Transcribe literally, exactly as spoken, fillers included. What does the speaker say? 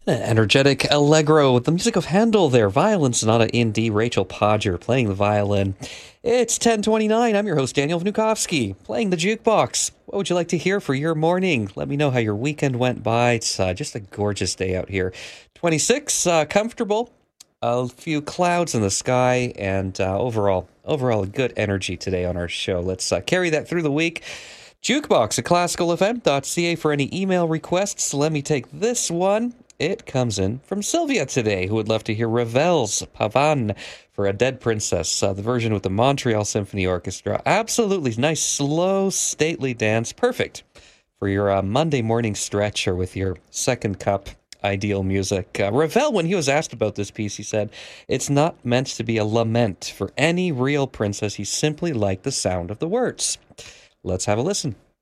Energetic Allegro with the music of Handel there. Violin Sonata in D. Rachel Podger playing the violin. It's ten twenty-nine. I'm your host, Daniel Vnukovsky, playing the jukebox. What would you like to hear for your morning? Let me know how your weekend went by. It's uh, just a gorgeous day out here. twenty-six, uh, comfortable. A few clouds in the sky, and uh, overall, overall, good energy today on our show. Let's uh, carry that through the week. Jukebox at classical f m dot c a for any email requests. Let me take this one. It comes in from Sylvia today, who would love to hear Ravel's Pavan for A Dead Princess, uh, the version with the Montreal Symphony Orchestra. Absolutely nice, slow, stately dance. Perfect for your uh, Monday morning stretch or with your second cup. Ideal music. Uh, Ravel, when he was asked about this piece, he said, "It's not meant to be a lament for any real princess. He simply liked the sound of the words." Let's have a listen.